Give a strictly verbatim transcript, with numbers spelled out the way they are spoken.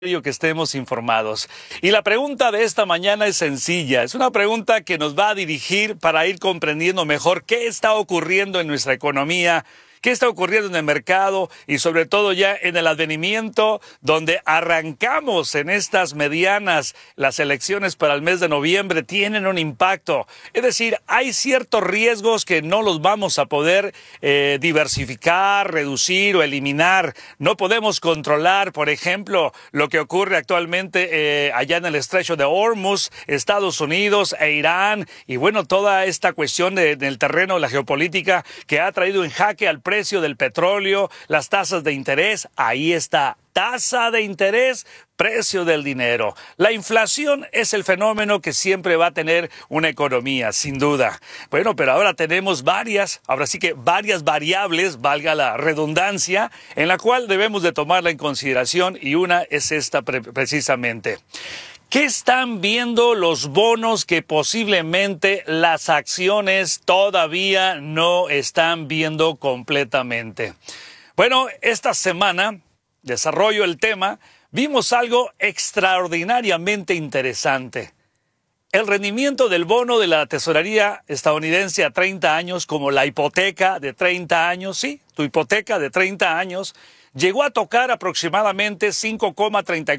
Que estemos informados. Y la pregunta de esta mañana es sencilla. Es una pregunta que nos va a dirigir para ir comprendiendo mejor qué está ocurriendo en nuestra economía, qué está ocurriendo en el mercado y sobre todo ya en el advenimiento, donde arrancamos en estas medianas. Las elecciones para el mes de noviembre tienen un impacto. Es decir, hay ciertos riesgos que no los vamos a poder eh, diversificar, reducir o eliminar. No podemos controlar, por ejemplo, lo que ocurre actualmente eh, allá en el estrecho de Hormuz, Estados Unidos e Irán, y bueno, toda esta cuestión de, del terreno de la geopolítica que ha traído en jaque al precio del petróleo, las tasas de interés. Ahí está, tasa de interés, precio del dinero. La inflación es el fenómeno que siempre va a tener una economía, sin duda. Bueno, pero ahora tenemos varias, ahora sí que varias variables, valga la redundancia, en la cual debemos de tomarla en consideración, y una es esta pre- precisamente. ¿Qué están viendo los bonos que posiblemente las acciones todavía no están viendo completamente? Bueno, esta semana, desarrollo el tema, vimos algo extraordinariamente interesante. El rendimiento del bono de la tesorería estadounidense a treinta años, como la hipoteca de treinta años, sí, tu hipoteca de treinta años, llegó a tocar aproximadamente cinco coma treinta y